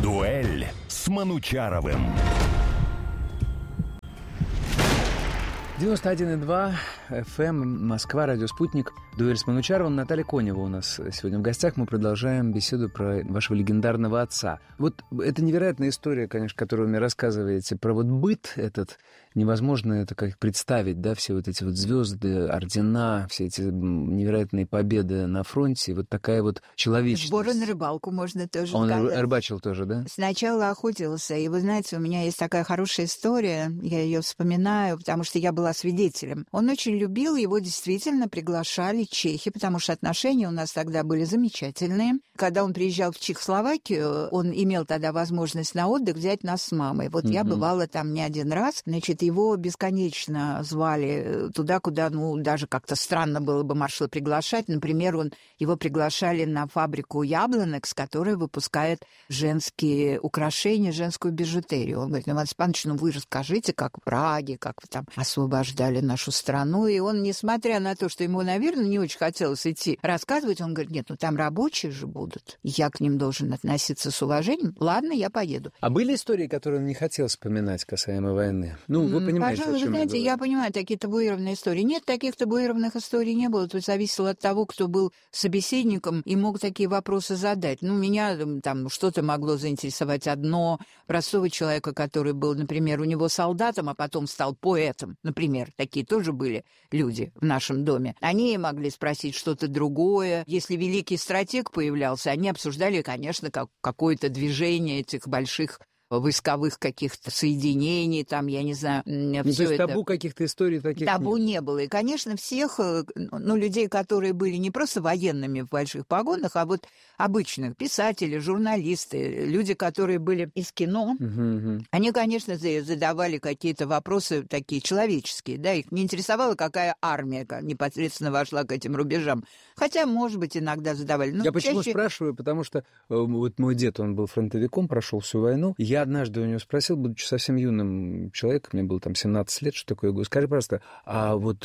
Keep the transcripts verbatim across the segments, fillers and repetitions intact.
Дуэль с Манучаровым. девяносто один и два эф эм, Москва, радио «Спутник». Дуэль с Манучаровым. Наталья Конева у нас сегодня в гостях. Мы продолжаем беседу про вашего легендарного отца. Вот это невероятная история, конечно, которую вы мне рассказываете, про вот быт этот. Невозможно это как представить, да, все вот эти вот звезды, ордена, все эти невероятные победы на фронте. Вот такая вот человечность. Сборы на рыбалку можно тоже Он сказать. рыбачил тоже, да? Сначала охотился. И вы знаете, у меня есть такая хорошая история, я ее вспоминаю, потому что я была свидетелем. Он очень любил, его действительно приглашали чехи, потому что отношения у нас тогда были замечательные. Когда он приезжал в Чехословакию, он имел тогда возможность на отдых взять нас с мамой. Вот угу. я бывала там не один раз. Значит, его бесконечно звали туда, куда, ну, даже как-то странно было бы маршала приглашать. Например, он, его приглашали на фабрику Яблонекс, которая выпускает женские украшения, женскую бижутерию. Он говорит: Иван Степанович, ну вы расскажите, как в Праге, как вы там освобождали нашу страну. И он, несмотря на то, что ему, наверное, не очень хотелось идти рассказывать, он говорит: нет, ну там рабочие же будут, я к ним должен относиться с уважением. Ладно, я поеду. А были истории, которые он не хотел вспоминать касаемо войны? Ну, вы понимаете, Пожалуй, о чем вы знаете, я, я понимаю, такие табуированные истории. Нет, таких табуированных историй не было. Тут зависело от того, кто был собеседником и мог такие вопросы задать. Ну, меня там что-то могло заинтересовать одно. Простого человека, который был, например, у него солдатом, а потом стал поэтом, например. Такие тоже были люди в нашем доме. Они могли спросить что-то другое. Если великий стратег появлялся, они обсуждали, конечно, как, какое-то движение этих больших войсковых каких-то соединений, там, я не знаю, ну, все то есть это. Табу каких-то историй таких Табу нет. не было. И, конечно, всех, ну, людей, которые были не просто военными в больших погонах, а вот обычных писатели, журналисты, люди, которые были из кино, угу, угу. они, конечно, задавали какие-то вопросы такие человеческие, да, их не интересовало, какая армия непосредственно вошла к этим рубежам. Хотя, может быть, иногда задавали. Но я почему чаще... спрашиваю? Потому что вот мой дед, он был фронтовиком, прошел всю войну. Я однажды у него спросил, будучи совсем юным человеком, мне было там семнадцать лет, что такое, я говорю: скажи, пожалуйста, а вот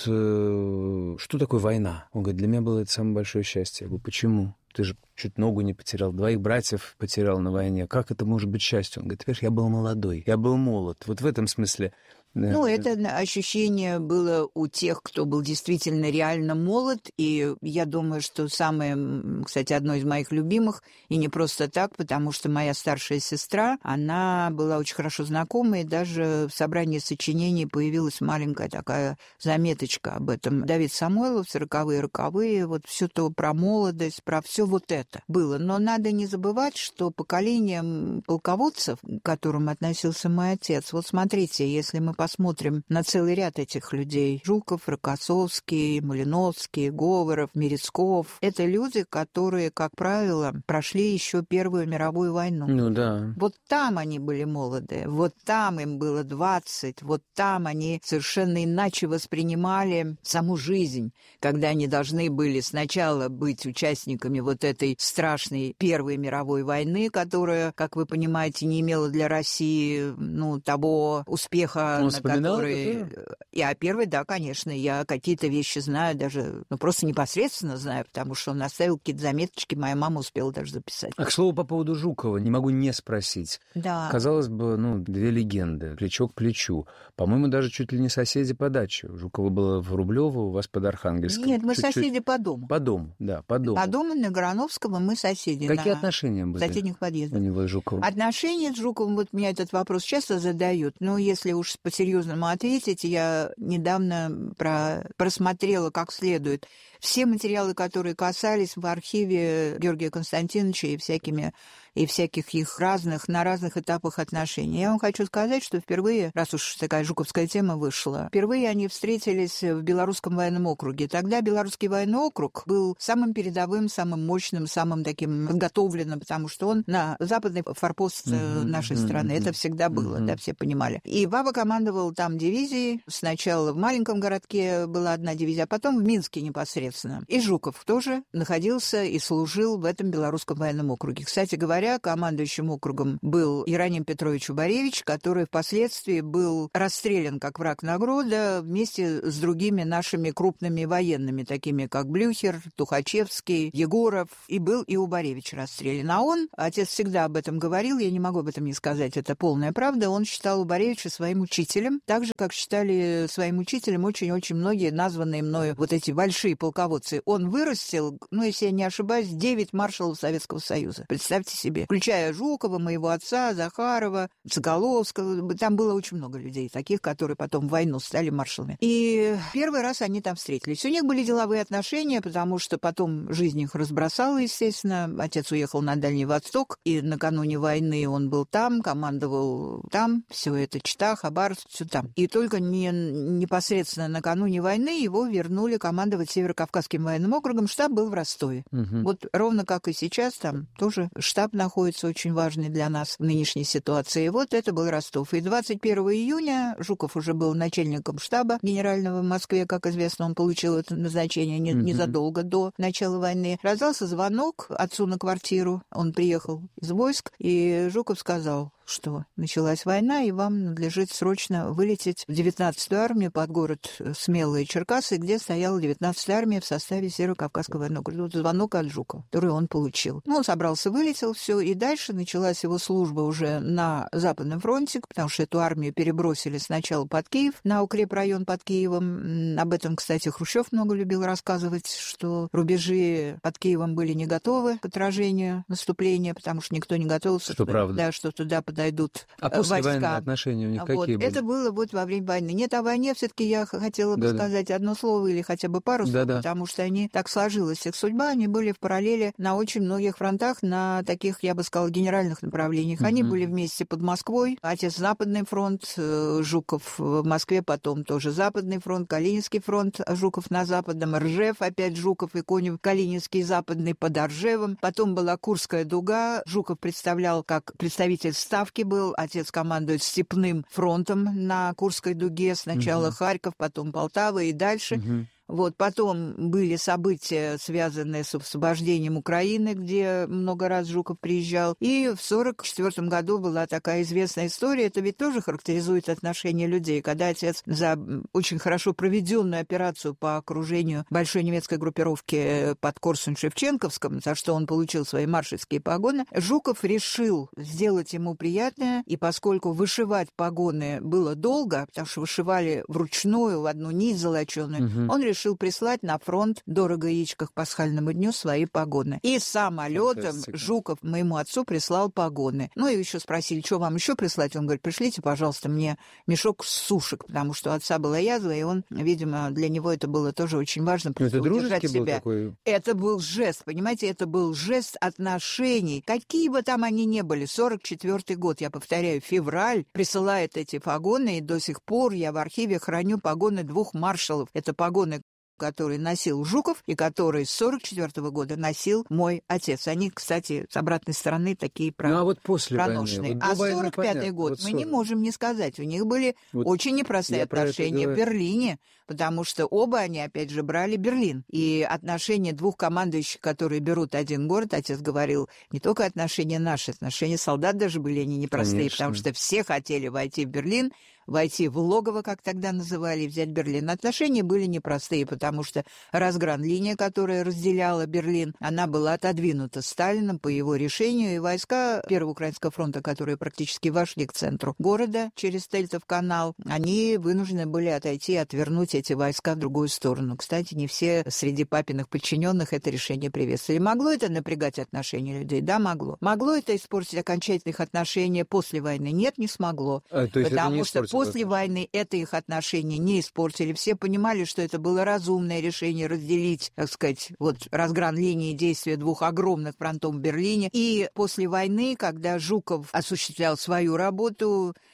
э, что такое война? Он говорит: для меня было это самое большое счастье. Я говорю: почему? Ты же чуть ногу не потерял, двоих братьев потерял на войне. Как это может быть счастье? Он говорит: ты понимаешь, я был молодой, я был молод. Вот в этом смысле... Ну, это ощущение было у тех, кто был действительно реально молод, и я думаю, что самое, кстати, одно из моих любимых, и не просто так, потому что моя старшая сестра, она была очень хорошо знакома, и даже в собрании сочинений появилась маленькая такая заметочка об этом. Давид Самойлов, сороковые роковые, вот все то про молодость, про все вот это было. Но надо не забывать, что поколением полководцев, к которым относился мой отец, вот смотрите, если мы посмотрим на целый ряд этих людей. Жуков, Рокоссовский, Малиновский, Говоров, Мерецков. Это люди, которые, как правило, прошли еще Первую мировую войну. Ну да. Вот там они были молодые, вот там им было двадцать, вот там они совершенно иначе воспринимали саму жизнь, когда они должны были сначала быть участниками вот этой страшной Первой мировой войны, которая, как вы понимаете, не имела для России, ну, того успеха, он вспоминал который... это? Я первый, да, конечно, я какие-то вещи знаю, даже, ну, просто непосредственно знаю, потому что он оставил какие-то заметочки, моя мама успела даже записать. А, к слову, по поводу Жукова, не могу не спросить. Да. Казалось бы, ну, две легенды, плечо к плечу. По-моему, даже чуть ли не соседи по даче. У Жукова было в Рублёво, у вас под Архангельском. Нет, мы Чуть-чуть... соседи по дому. По дому, да, по дому. По дому на Грановского мы соседи. Какие на... отношения были? В соседних подъездах. У него с Жуковым. Отношения с Жуковым, вот меня этот вопрос часто задают, но если уж по-серьезному ответить, я недавно про... просмотрела как следует все материалы, которые касались в архиве Георгия Константиновича и всякими и всяких их разных, на разных этапах отношений. Я вам хочу сказать, что впервые, раз уж такая жуковская тема вышла, впервые они встретились в Белорусском военном округе. Тогда Белорусский военный округ был самым передовым, самым мощным, самым таким подготовленным, потому что он на западный форпост mm-hmm. нашей страны. Mm-hmm. Это всегда было, mm-hmm. да, все понимали. И Баба командовал командовал там дивизией. Сначала в маленьком городке была одна дивизия, а потом в Минске непосредственно. И Жуков тоже находился и служил в этом Белорусском военном округе. Кстати говоря, командующим округом был Иероним Петрович Убаревич, который впоследствии был расстрелян как враг народа вместе с другими нашими крупными военными, такими как Блюхер, Тухачевский, Егоров, и был и Убаревич расстрелян. А он, отец всегда об этом говорил, я не могу об этом не сказать, это полная правда, он считал Убаревича своим учителем, так же, как считали своим учителем очень-очень многие названные мною вот эти большие полководцы. Он вырастил, ну, если я не ошибаюсь, девять маршалов Советского Союза. Представьте себе, включая Жукова, моего отца, Захарова, Соколовского, там было очень много людей, таких, которые потом в войну стали маршалами. И первый раз они там встретились. У них были деловые отношения, потому что потом жизнь их разбросала, естественно. Отец уехал на Дальний Восток, и накануне войны он был там, командовал там, все это Чита, Хабаровск, все там. И только не, непосредственно накануне войны его вернули командовать Северо-Кавказским военным округом. Штаб был в Ростове. Угу. Вот ровно как и сейчас, там тоже штаб находится очень важный для нас в нынешней ситуации. И вот это был Ростов. И двадцать первого июня Жуков уже был начальником штаба генерального в Москве, как известно, он получил это назначение не, угу. незадолго до начала войны. Раздался звонок отцу на квартиру. Он приехал из войск, и Жуков сказал, что началась война, и вам надлежит срочно вылететь в девятнадцатую армию под город Смелые Черкасы, где стояла девятнадцатая армия в составе Северо-Кавказского военного округа. Вот звонок от Жукова, который он получил. Ну, он собрался, вылетел, все, и дальше началась его служба уже на Западном фронте, потому что эту армию перебросили сначала под Киев, на укрепрайон под Киевом. Об этом, кстати, Хрущев много любил рассказывать, что рубежи под Киевом были не готовы к отражению наступления, потому что никто не готовился. Что правда. Да, что туда подойдут а после войска. войны отношения у них вот. какие были? Это было вот во время войны. Нет, о войне все-таки я хотела бы да, сказать да. одно слово или хотя бы пару слов, да, потому да. что они, так сложилась их судьба, они были в параллели на очень многих фронтах, на таких, я бы сказала, генеральных направлениях. Они uh-huh. были вместе под Москвой. Отец Западный фронт, Жуков в Москве, потом тоже Западный фронт, Калининский фронт, Жуков на Западном, Ржев, опять Жуков и Конев, Калининский Западный под Ржевом. Потом была Курская дуга. Жуков представлял как представитель ставки был. Отец командует Степным фронтом на Курской дуге. Сначала угу. Харьков, потом Полтава и дальше. Угу. Вот, потом были события, связанные с освобождением Украины, где много раз Жуков приезжал. И в сорок четвёртом году была такая известная история. Это ведь тоже характеризует отношения людей. Когда отец за очень хорошо проведенную операцию по окружению большой немецкой группировки под Корсунь-Шевченковском, за что он получил свои маршальские погоны, Жуков решил сделать ему приятное. И поскольку вышивать погоны было долго, потому что вышивали вручную в одну нить золоченую, угу. он решил решил прислать на фронт дорого яичко к пасхальному дню свои погоны. И самолетом Жуков моему отцу прислал погоны. Ну и еще спросили, что вам еще прислать? Он говорит, пришлите, пожалуйста, мне мешок сушек, потому что у отца была язва, и он, видимо, для него это было тоже очень важно. Это дружеский был такой? Это был жест, понимаете, это был жест отношений. Какие бы там они ни были, сорок четвёртый год, я повторяю, февраль, присылает эти погоны, и до сих пор я в архиве храню погоны двух маршалов. Это погоны, который носил Жуков и который с сорок четвёртого года носил мой отец. Они, кстати, с обратной стороны такие проношенные. Ну, а вот после войны? Вот а сорок пятый год вот мы сорок не можем не сказать. У них были вот очень непростые отношения в Берлине, потому что оба они, опять же, брали Берлин. И отношения двух командующих, которые берут один город, отец говорил, не только отношения наши, отношения солдат даже были они непростые, Конечно. Потому что все хотели войти в Берлин, войти в логово, как тогда называли, взять Берлин. Отношения были непростые, потому что разгран-линия, которая разделяла Берлин, она была отодвинута Сталином по его решению, и войска Первого Украинского фронта, которые практически вошли к центру города через Тельтов канал, они вынуждены были отойти и отвернуть эти войска в другую сторону. Кстати, не все среди папиных подчиненных это решение приветствовали. Могло это напрягать отношения людей? Да, могло. Могло это испортить окончательно их отношения после войны? Нет, не смогло. А, то есть потому это не что после войны это их отношения не испортили. Все понимали, что это было разумное решение разделить, так сказать, вот разгран линии действия двух огромных фронтов в Берлине. И после войны, когда Жуков осуществлял свою работу,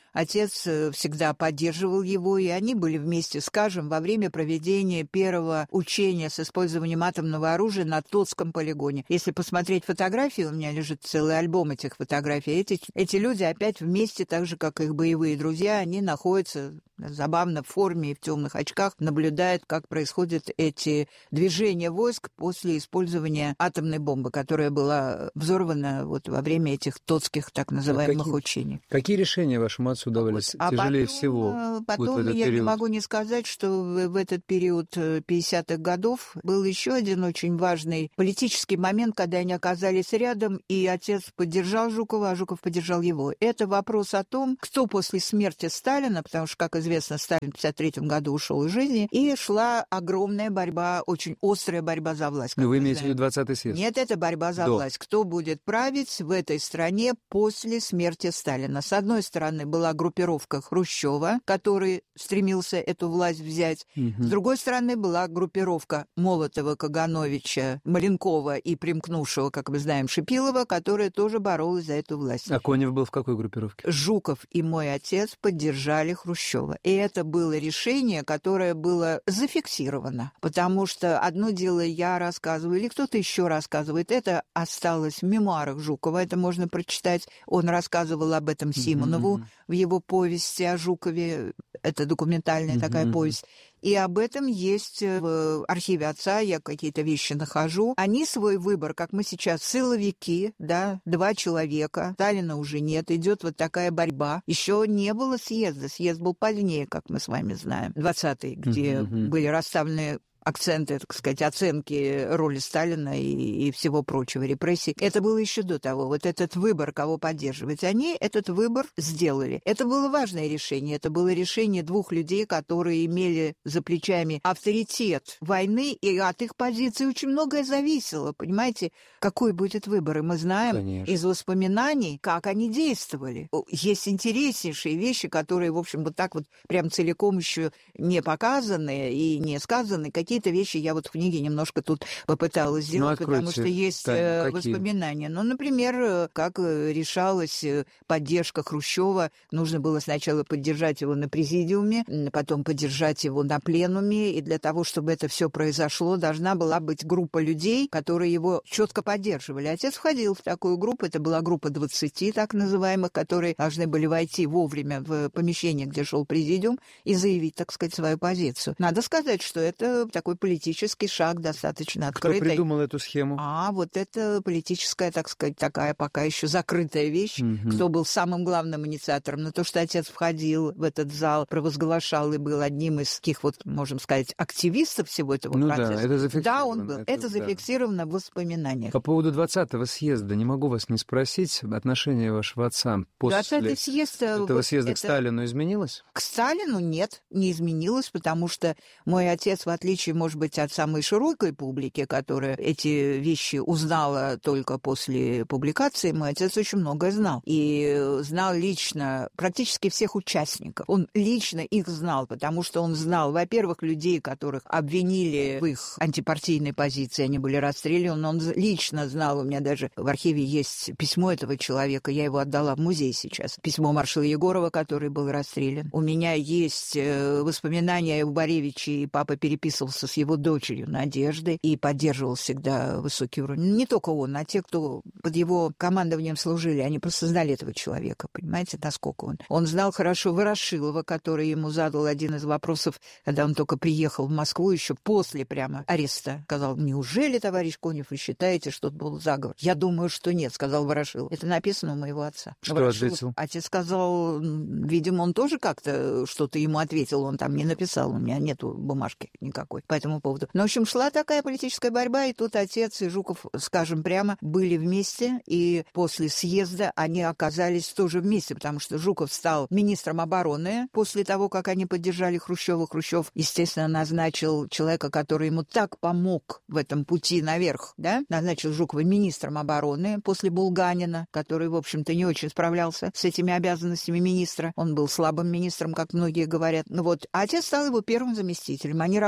Отец всегда поддерживал его, и они были вместе, скажем, во время проведения первого учения с использованием атомного оружия на Тотском полигоне. Если посмотреть фотографии, у меня лежит целый альбом этих фотографий, эти, эти люди опять вместе, так же, как их боевые друзья, они находятся забавно в форме и в темных очках, наблюдают, как происходят эти движения войск после использования атомной бомбы, которая была взорвана вот во время этих тотских так называемых а какие, учений. Какие решения вашему отцу давались вот. тяжелее а потом, всего? Потом вот в этот я период? не могу не сказать, что в этот период пятидесятых годов был еще один очень важный политический момент, когда они оказались рядом, и отец поддержал Жукова, а Жуков поддержал его. Это вопрос о том, кто после смерти Сталина, потому что, как известно, Сталин в пятьдесят третьем году ушел из жизни, и шла огромная борьба, очень острая борьба за власть. Но вы имеете в виду двадцатый съезд? Нет, это борьба за До. власть. Кто будет править в этой стране после смерти Сталина? С одной стороны была группировка Хрущева, который стремился эту власть взять. Угу. С другой стороны была группировка Молотова, Кагановича, Маленкова и примкнувшего, как мы знаем, Шипилова, которая тоже боролась за эту власть. А Конев был в какой группировке? Жуков и мой отец поддержали Хрущева. И это было решение, которое было зафиксировано. Потому что одно дело я рассказываю, или кто-то еще рассказывает. Это осталось в мемуарах Жукова. Это можно прочитать. Он рассказывал об этом Симонову mm-hmm. в его повести о Жукове. Это документальная mm-hmm. такая повесть. И об этом есть в архиве отца, я какие-то вещи нахожу. Они свой выбор, как мы сейчас, силовики, да, два человека, Сталина уже нет, идет вот такая борьба. Еще не было съезда, съезд был позднее, как мы с вами знаем, двадцатый, где mm-hmm. были расставлены акценты, так сказать, оценки роли Сталина и, и всего прочего, репрессий. Это было еще до того. Вот этот выбор, кого поддерживать. Они этот выбор сделали. Это было важное решение. Это было решение двух людей, которые имели за плечами авторитет войны, и от их позиции очень многое зависело. Понимаете, какой будет выбор? И мы знаем Конечно. Из воспоминаний, как они действовали. Есть интереснейшие вещи, которые, в общем, вот так вот прям целиком еще не показаны и не сказаны. Какие-то вещи я вот в книге немножко тут попыталась сделать, ну, потому что есть да, воспоминания. Ну, например, как решалась поддержка Хрущева. Нужно было сначала поддержать его на президиуме, потом поддержать его на пленуме, и для того, чтобы это все произошло, должна была быть группа людей, которые его четко поддерживали. Отец входил в такую группу, это была группа двадцати так называемых, которые должны были войти вовремя в помещение, где шел президиум, и заявить, так сказать, свою позицию. Надо сказать, что это такой политический шаг достаточно открытый. Кто придумал эту схему? А, вот это политическая, так сказать, такая пока еще закрытая вещь. Угу. Кто был самым главным инициатором? Но то, что отец входил в этот зал, провозглашал и был одним из таких вот, можем сказать, активистов всего этого ну процесса. Да, это зафиксировано. Да, он был. Это, это зафиксировано да. в воспоминаниях. По поводу двадцатого съезда не могу вас не спросить. Отношение вашего отца после двадцатый съезд, этого съезда это... к Сталину изменилось? К Сталину нет, не изменилось, потому что мой отец, в отличие, может быть, от самой широкой публики, которая эти вещи узнала только после публикации, мой отец очень многое знал. И знал лично практически всех участников. Он лично их знал, потому что он знал, во-первых, людей, которых обвинили в их антипартийной позиции, они были расстреляны. Он лично знал, у меня даже в архиве есть письмо этого человека, я его отдала в музей сейчас. Письмо маршала Егорова, который был расстрелян. У меня есть воспоминания о Боревиче, и папа переписывался с его дочерью Надеждой и поддерживал всегда высокий уровень. Не только он, а те, кто под его командованием служили, они просто знали этого человека, понимаете, насколько он. Он знал хорошо Ворошилова, который ему задал один из вопросов, когда он только приехал в Москву, еще после прямо ареста. Сказал: неужели, товарищ Конев, вы считаете, что это был заговор? Я думаю, что нет, сказал Ворошилов. Это написано у моего отца. Что Ворошилов, ответил? Отец сказал, видимо, он тоже как-то что-то ему ответил, он там не написал, у меня нету бумажки никакой по этому поводу. Но, в общем, шла такая политическая борьба, и тут отец и Жуков, скажем прямо, были вместе, и после съезда они оказались тоже вместе, потому что Жуков стал министром обороны после того, как они поддержали Хрущева. Хрущев, естественно, назначил человека, который ему так помог в этом пути наверх, да, назначил Жукова министром обороны после Булганина, который, в общем-то, не очень справлялся с этими обязанностями министра. Он был слабым министром, как многие говорят. Ну вот, а отец стал его первым заместителем. Они работали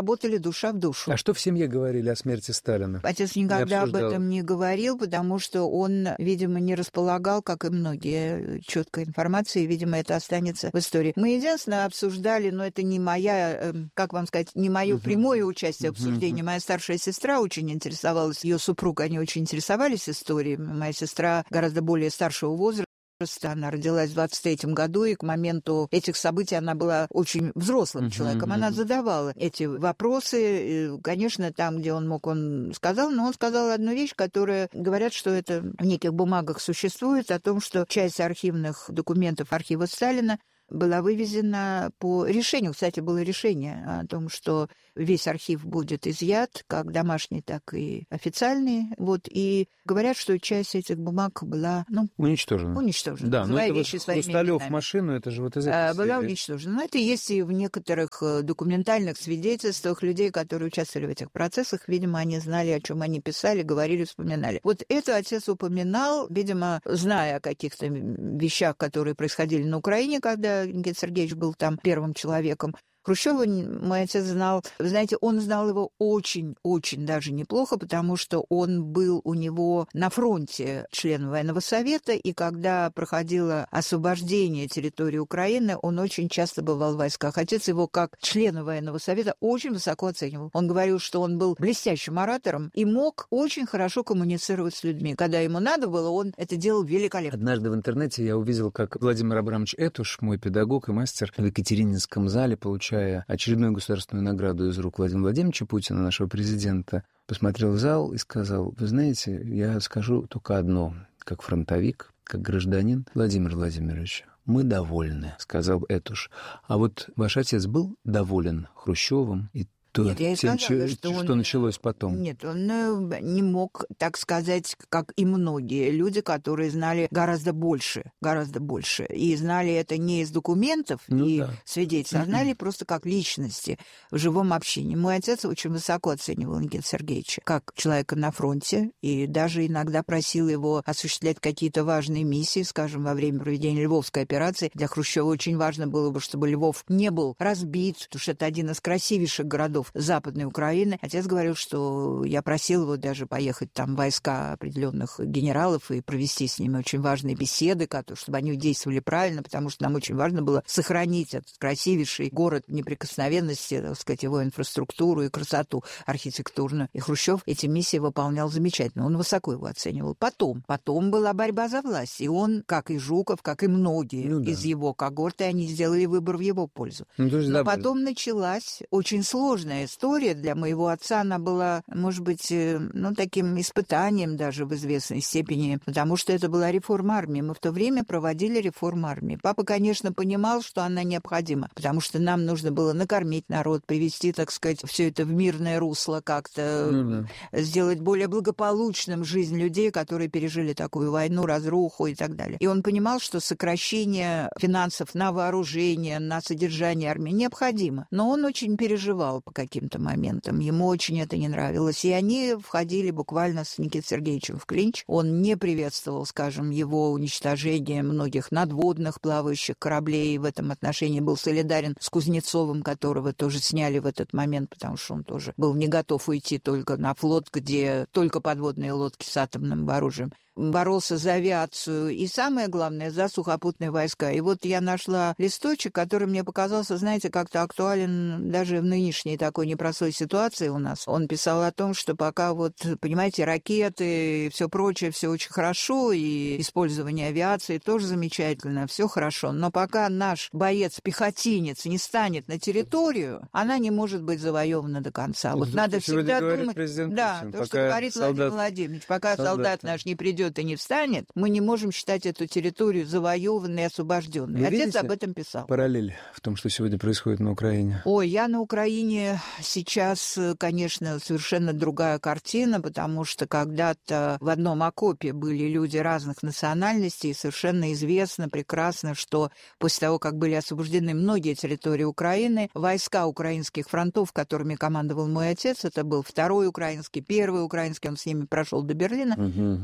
душа в душу. А что в семье говорили о смерти Сталина? Отец никогда об этом не говорил, потому что он, видимо, не располагал, как и многие, четкой информацией. Видимо, это останется в истории. Мы единственное обсуждали, но это не моя, как вам сказать, не мое uh-huh. прямое участие в обсуждении. Uh-huh. Моя старшая сестра очень интересовалась, ее супруг, они очень интересовались историей. Моя сестра гораздо более старшего возраста. Она родилась в двадцать третьем году, и к моменту этих событий она была очень взрослым uh-huh, человеком. Uh-huh. Она задавала эти вопросы. И, конечно, там, где он мог, он сказал, но он сказал одну вещь, которая говорят, что это в неких бумагах существует, о том, что часть архивных документов архива Сталина была вывезена по решению. Кстати, было решение о том, что весь архив будет изъят, как домашний, так и официальный. Вот. И говорят, что часть этих бумаг была ну, уничтожена. Уничтожена. Да, но это вещи вот Хрусталёв машину, это же вот из этой Была серии. уничтожена. Но это есть и в некоторых документальных свидетельствах людей, которые участвовали в этих процессах. Видимо, они знали, о чем они писали, говорили, вспоминали. Вот это отец упоминал, видимо, зная о каких-то вещах, которые происходили на Украине, когда Никита Сергеевич был там первым человеком. Хрущева мой отец знал, вы знаете, он знал его очень-очень даже неплохо, потому что он был у него на фронте членом военного совета, и когда проходило освобождение территории Украины, он очень часто бывал в войсках. Отец его, как члена военного совета, очень высоко оценивал. Он говорил, что он был блестящим оратором и мог очень хорошо коммуницировать с людьми. Когда ему надо было, он это делал великолепно. Однажды в интернете я увидел, как Владимир Абрамович Этуш, мой педагог и мастер, в Екатерининском зале, получая очередную государственную награду из рук Владимира Владимировича Путина, нашего президента, посмотрел в зал и сказал: вы знаете, я скажу только одно, как фронтовик, как гражданин: Владимир Владимирович, мы довольны, сказал Этуш. А вот ваш отец был доволен Хрущевым и То, Нет, я и тем, сказала, что, что, что он, началось потом. Нет, он не мог, так сказать, как и многие люди, которые знали гораздо больше, гораздо больше. И знали это не из документов ну, и да. свидетельств, а знали просто как личности в живом общении. Мой отец очень высоко оценивал Никиту Сергеевича как человека на фронте, и даже иногда просил его осуществлять какие-то важные миссии, скажем, во время проведения Львовской операции. Для Хрущева очень важно было бы, чтобы Львов не был разбит, потому что это один из красивейших городов Западной Украины. Отец говорил, что я просил его даже поехать там в войска определенных генералов и провести с ними очень важные беседы, чтобы они действовали правильно, потому что нам очень важно было сохранить этот красивейший город в неприкосновенности, так сказать, его инфраструктуру и красоту архитектурную. И Хрущев эти миссии выполнял замечательно. Он высоко его оценивал. Потом, потом была борьба за власть. И он, как и Жуков, как и многие ну, да. из его когорты, они сделали выбор в его пользу. Ну, Но да, потом началась очень сложная история. Для моего отца она была, может быть, ну, таким испытанием даже в известной степени, потому что это была реформа армии. Мы в то время проводили реформу армии. Папа, конечно, понимал, что она необходима, потому что нам нужно было накормить народ, привести, так сказать, все это в мирное русло, как-то mm-hmm. сделать более благополучным жизнь людей, которые пережили такую войну, разруху и так далее. И он понимал, что сокращение финансов на вооружение, на содержание армии необходимо. Но он очень переживал по каким-то моментам. Ему очень это не нравилось. И они входили буквально с Никитой Сергеевичем в клинч. Он не приветствовал, скажем, его уничтожение многих надводных плавающих кораблей. В этом отношении был солидарен с Кузнецовым, которого тоже сняли в этот момент, потому что он тоже был не готов уйти только на флот, где только подводные лодки с атомным оружием. Боролся за авиацию и, самое главное, за сухопутные войска. И вот я нашла листочек, который мне показался, знаете, как-то актуален даже в нынешней такой непростой ситуации у нас. Он писал о том, что пока вот, понимаете, ракеты и все прочее, все очень хорошо, и использование авиации тоже замечательно, все хорошо. Но пока наш боец-пехотинец не станет на территорию, она не может быть завоевана до конца. Вот надо всегда думать... Да, то, что говорит Владимир Владимирович, пока солдат, солдат наш не придет и не встанет, мы не можем считать эту территорию завоеванной и освобожденной. Вы Отец об этом писал. Параллель в том, что сегодня происходит на Украине. Ой, я на Украине сейчас, конечно, совершенно другая картина, потому что когда-то в одном окопе были люди разных национальностей, и совершенно известно прекрасно, что после того, как были освобождены многие территории Украины, войска украинских фронтов, которыми командовал мой отец, это был второй украинский, первый украинский, он с ними прошел до Берлина, угу. пополняли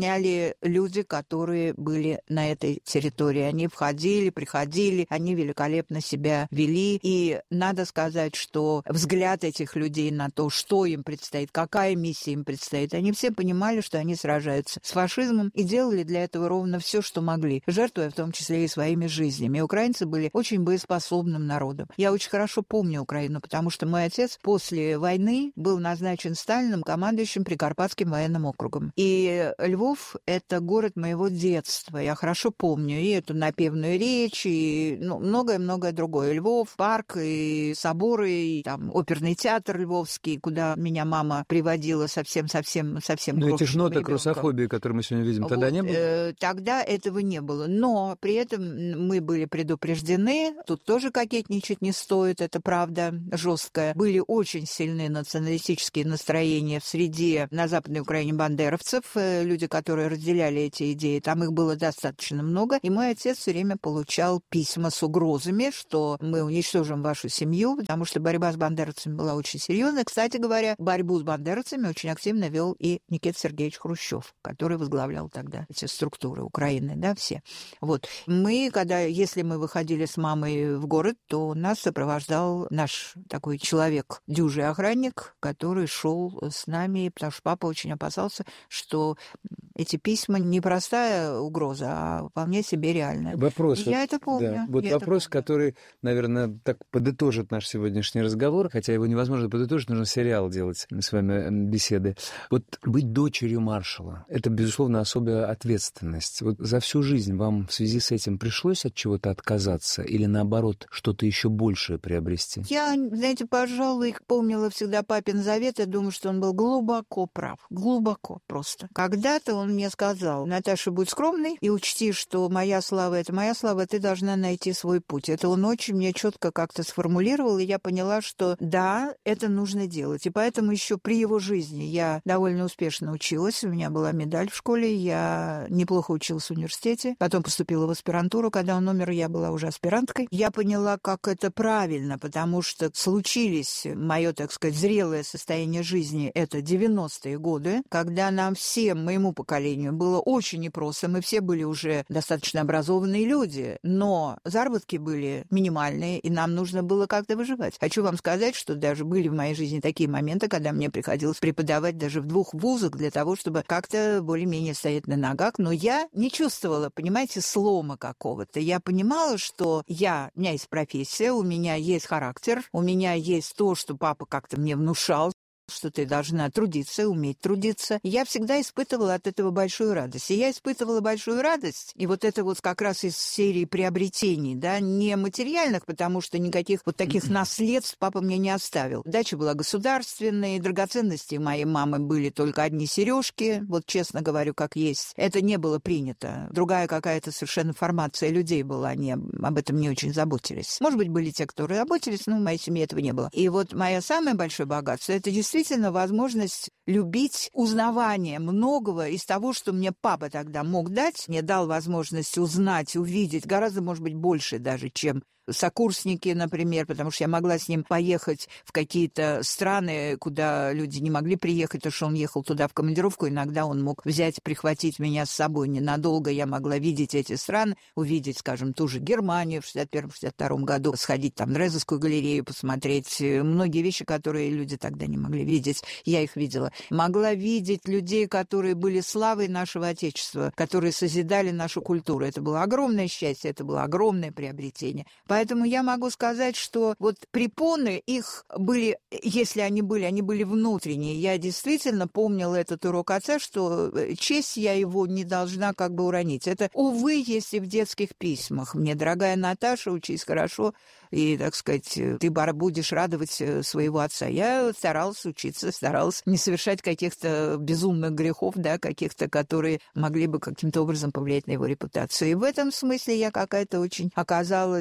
выполняли люди, которые были на этой территории. Они входили, приходили, они великолепно себя вели. И надо сказать, что взгляд этих людей на то, что им предстоит, какая миссия им предстоит, они все понимали, что они сражаются с фашизмом и делали для этого ровно все, что могли, жертвуя в том числе и своими жизнями. И украинцы были очень боеспособным народом. Я очень хорошо помню Украину, потому что мой отец после войны был назначен Сталиным командующим Прикарпатским военным округом. И Львов — это город моего детства. Я хорошо помню и эту напевную речь, и ну, многое-многое другое. Львов, парк, и соборы, и там оперный театр львовский, куда меня мама приводила совсем-совсем совсем Ну, этих ноток ребенком. Русофобии, которые мы сегодня видим, тогда вот, не было? Э, тогда этого не было. Но при этом мы были предупреждены. Тут тоже кокетничать не стоит, это правда жесткая. Были очень сильные националистические настроения в среде на Западной Украине бандеровцев, э, люди, которые разделяли эти идеи. Там их было достаточно много. И мой отец все время получал письма с угрозами, что мы уничтожим вашу семью, потому что борьба с бандеровцами была очень серьезная. Кстати говоря, борьбу с бандеровцами очень активно вел и Никита Сергеевич Хрущев, который возглавлял тогда эти структуры Украины, да, все. Вот. Мы, когда, если мы выходили с мамой в город, то нас сопровождал наш такой человек, дюжий охранник, который шел с нами, потому что папа очень опасался, что эти письма не простая угроза, а вполне себе реальная. Вопрос. Я это помню. Да. Вот я вопрос, это помню. который, наверное, так подытожит наш сегодняшний разговор, хотя его невозможно подытожить, нужно сериал делать с вами беседы. Вот быть дочерью маршала — это, безусловно, особая ответственность. Вот за всю жизнь вам в связи с этим пришлось от чего-то отказаться или, наоборот, что-то еще большее приобрести? Я, знаете, пожалуй, помнила всегда папин завет. Я думаю, что он был глубоко прав. Глубоко просто. Когда-то он мне сказал: Наташа, будь скромной и учти, что моя слава — это моя слава, ты должна найти свой путь. Это он очень мне четко как-то сформулировал, и я поняла, что да, это нужно делать. И поэтому еще при его жизни я довольно успешно училась. У меня была медаль в школе, я неплохо училась в университете. Потом поступила в аспирантуру. Когда он умер, я была уже аспиранткой. Я поняла, как это правильно, потому что случились мое, так сказать, зрелое состояние жизни — это девяностые годы, когда нам всем, моему поколению, было очень непросто. Мы все были уже достаточно образованные люди, но заработки были минимальные, и нам нужно было как-то выживать. Хочу вам сказать, что даже были в моей жизни такие моменты, когда мне приходилось преподавать даже в двух вузах для того, чтобы как-то более-менее стоять на ногах, но я не чувствовала, понимаете, слома какого-то. Я понимала, что я, у меня есть профессия, у меня есть характер, у меня есть то, что папа как-то мне внушал, что ты должна трудиться, уметь трудиться. Я всегда испытывала от этого большую радость. И я испытывала большую радость, и вот это вот как раз из серии приобретений, да, не материальных, потому что никаких вот таких наследств папа мне не оставил. Дача была государственной, драгоценности моей мамы были только одни сережки, вот честно говорю, как есть. Это не было принято. Другая какая-то совершенно формация людей была, они об этом не очень заботились. Может быть, были те, кто заботились, но в моей семье этого не было. И вот мое самое большое богатство — это действительно Действительно, возможность любить узнавание многого из того, что мне папа тогда мог дать. Мне дал возможность узнать, увидеть гораздо, может быть, больше даже, чем сокурсники, например, потому что я могла с ним поехать в какие-то страны, куда люди не могли приехать, потому что он ехал туда в командировку. Иногда он мог взять, прихватить меня с собой ненадолго. Я могла видеть эти страны, увидеть, скажем, ту же Германию в шестьдесят первом — шестьдесят втором году, сходить там в Дрезdenскую галерею, посмотреть многие вещи, которые люди тогда не могли видеть. Я их видела. Могла видеть людей, которые были славой нашего Отечества, которые созидали нашу культуру. Это было огромное счастье, это было огромное приобретение. Поэтому я могу сказать, что вот препоны их были, если они были, они были внутренние. Я действительно помнила этот урок отца, что честь я его не должна как бы уронить. Это, увы, есть и в детских письмах. Мне, дорогая Наташа, учись хорошо, и, так сказать, ты будешь радовать своего отца. Я старалась учиться, старалась не совершать каких-то безумных грехов, да, каких-то, которые могли бы каким-то образом повлиять на его репутацию. И в этом смысле я какая-то очень оказалась, может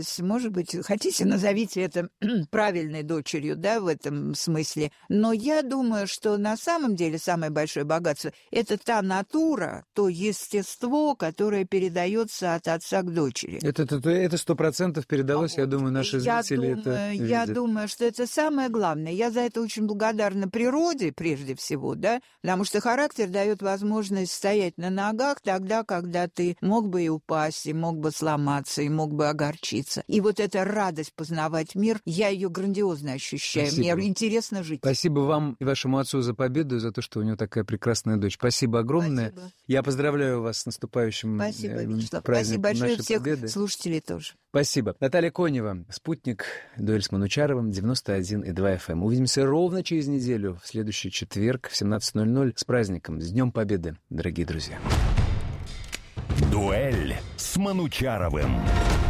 может быть, хотите, назовите это правильной дочерью, да, в этом смысле. Но я думаю, что на самом деле самое большое богатство – это та натура, то естество, которое передается от отца к дочери. Это сто процентов передалось, а я вот, думаю, наши я зрители думаю, это видят. Я думаю, что это самое главное. Я за это очень благодарна природе, прежде всего, да, потому что характер дает возможность стоять на ногах тогда, когда ты мог бы и упасть, и мог бы сломаться, и мог бы огорчиться. И вот эта радость познавать мир, я ее грандиозно ощущаю. Спасибо. Мне интересно жить. Спасибо вам и вашему отцу за победу, за то, что у него такая прекрасная дочь. Спасибо огромное. Спасибо. Я поздравляю вас с наступающим Спасибо, Вячеслав. праздником Спасибо большое, нашей всех победы. Слушателей тоже. Спасибо. Наталья Конева, «Спутник», дуэль с Манучаровым, девяносто один и два эф эм. Увидимся ровно через неделю, в следующий четверг в семнадцать ноль ноль. С праздником, с Днем Победы, дорогие друзья. Дуэль с Манучаровым.